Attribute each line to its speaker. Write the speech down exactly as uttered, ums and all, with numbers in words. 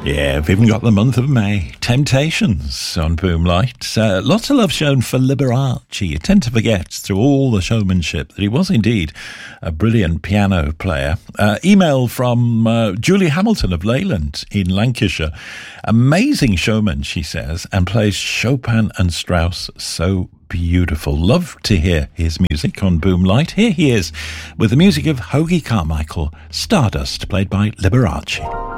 Speaker 1: Yeah, we've even got the month of May. Temptations on Boomlight. Uh, lots of love shown for Liberace. You tend to forget through all the showmanship that he was indeed a brilliant piano player. Uh, email from uh, Julie Hamilton of Leyland in Lancashire. Amazing showman, she says, and plays Chopin and Strauss so beautiful. Love to hear his music on Boomlight. Here he is with the music of Hoagy Carmichael, Stardust, played by Liberace.